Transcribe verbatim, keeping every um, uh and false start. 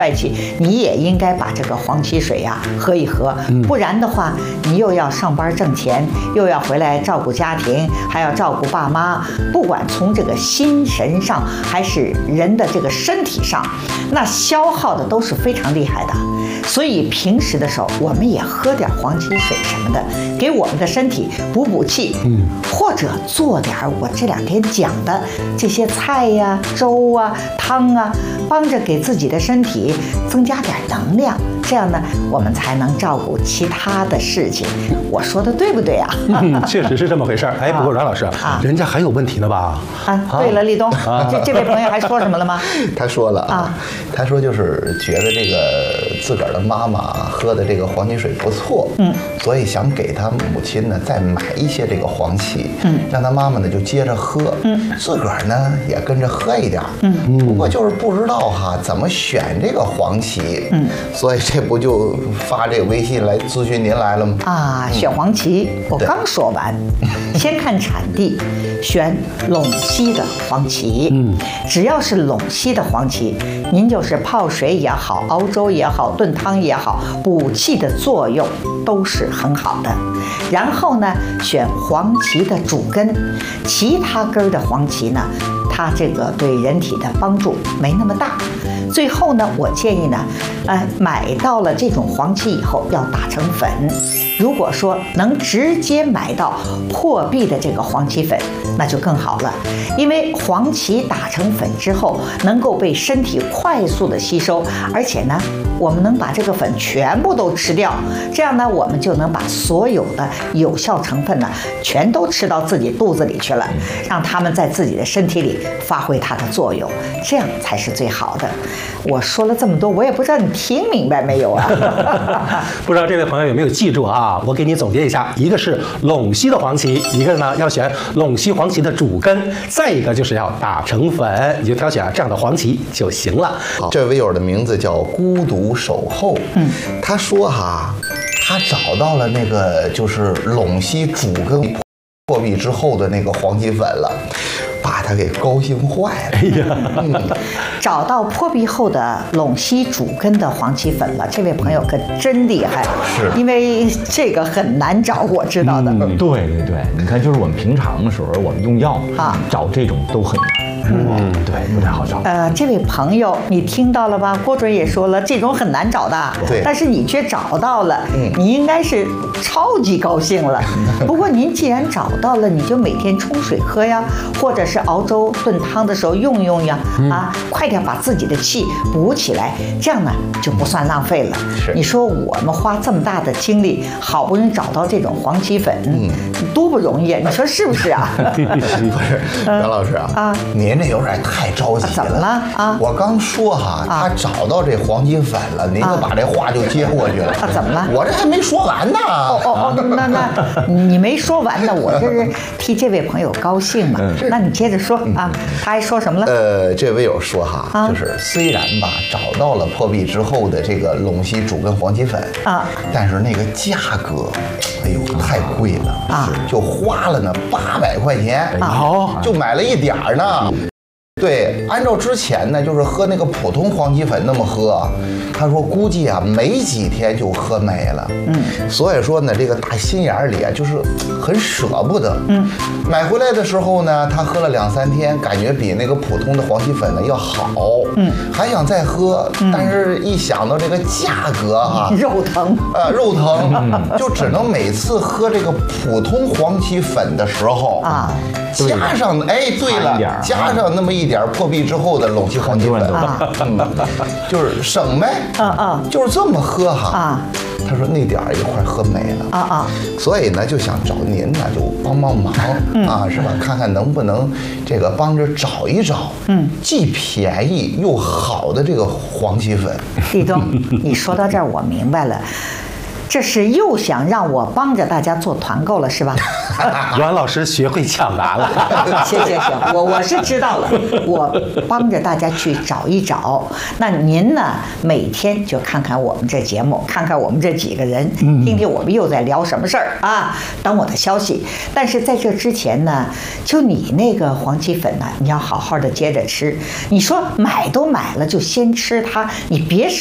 帅气，你也应该把这个黄芪水呀、啊、喝一喝，不然的话，你又要上班挣钱，又要回来照顾家庭，还要照顾爸妈，不管从这个心神上还是人的这个身体上，那消耗的都是非常厉害的。所以平时的时候，我们也喝点黄芪水什么的，给我们的身体补补气，嗯，或者做点我这两天讲的这些菜呀、粥啊、汤啊，帮着给自己的身体增加点能量，这样呢，我们才能照顾其他的事情。我说的对不对啊？ 嗯，确实是这么回事儿。哎，不过阮老师啊，人家还有问题呢吧？ 啊，对了，立冬，这这位朋友还说什么了吗？ 他说了啊，他说就是觉得这个自个儿的妈妈喝的这个黄芪水不错，嗯，所以想给他母亲呢再买一些这个黄芪，嗯，让他妈妈呢就接着喝，嗯，自个儿呢也跟着喝一点，嗯，不过就是不知道哈怎么选这个黄芪，嗯，所以这不就发这个微信来咨询您来了吗？ 啊，选黄芪，我刚说完，先看产地，选陇西的黄芪，嗯，只要是陇西的黄芪，您就是泡水也好，熬粥也好，炖汤也好，补气的作用都是很好的。然后呢，选黄芪的主根，其他根的黄芪呢，它这个对人体的帮助没那么大。最后呢，我建议呢，呃，买到了这种黄芪以后要打成粉。如果说能直接买到破壁的这个黄芪粉，那就更好了，因为黄芪打成粉之后，能够被身体快速的吸收，而且呢，我们能把这个粉全部都吃掉，这样呢，我们就能把所有的有效成分呢，全都吃到自己肚子里去了，让它们在自己的身体里发挥它的作用，这样才是最好的。我说了这么多，我也不知道你听明白没有啊？ 不知道这位朋友有没有记住啊？我给你总结一下，一个是陇西的黄芪，一个呢要选陇西黄芪的主根，再一个就是要打成粉，你就挑选这样的黄芪就行了。 这位友的名字叫孤独守候，嗯，他说哈，他找到了那个就是陇西主根破壁之后的那个黄芪粉了。把他给高兴坏了。哎呀，嗯、 找到破壁后的陇西主根的黄芪粉了，这位朋友可真厉害。 是， 因为这个很难找，我知道的。 嗯，对对对，你看，就是我们平常的时候，我们用药啊，找这种都很难。嗯，对，不太好找。 呃，这位朋友，你听到了吧？郭准也说了，这种很难找的。 对。 但是你却找到了，嗯，你应该是超级高兴了。不过您既然找到了，你就每天冲水喝呀，或者是熬粥炖汤的时候用用呀，嗯、啊，快点把自己的气补起来，这样呢就不算浪费了。 是。 你说我们花这么大的精力，好不容易找到这种黄芪粉，嗯，多不容易，你说是不是啊？ 不是，袁老师啊，啊，您这有点太着急了。 怎么了啊？ 我刚说哈，他找到这黄芪粉了，您就把这话就接过去了。 啊，怎么了？ 我这还没说完呢。 哦哦哦，那那你没说完呢，我这是替这位朋友高兴嘛。那你接着说啊，他还说什么了？ 呃，这位友说哈，就是虽然吧找到了破壁之后的这个陇西主根黄芪粉啊，但是那个价格，哎呦太贵了啊，就花了呢八百块钱啊，就买了一点儿呢。对，按照之前呢，就是喝那个普通黄芪粉那么喝，他说估计啊没几天就喝没了。嗯，所以说呢，这个打心眼里啊，就是很舍不得。嗯，买回来的时候呢，他喝了两三天，感觉比那个普通的黄芪粉呢要好。嗯，还想再喝，但是一想到这个价格哈、啊， 肉疼。 呃，肉疼，就只能每次喝这个普通黄芪粉的时候啊。加上哎，对了，加上那么一点破壁之后的陇西黄芪粉，嗯，就是省呗，啊啊，就是这么喝哈。啊，他说那点儿一块喝没了，啊啊，所以呢就想找您呢就帮帮忙啊，是吧？看看能不能这个帮着找一找，嗯，既便宜又好的这个黄芪粉。 立冬，你说到这儿我明白了。 这是又想让我帮着大家做团购了是吧？ 阮老师学会抢答了。 行行行，我我是知道了，我帮着大家去找一找。那您呢，每天就看看我们这节目，看看我们这几个人，听听我们又在聊什么事儿啊，等我的消息。但是在这之前呢，就你那个黄芪粉呢，你要好好的接着吃。你说买都买了，就先吃它，你别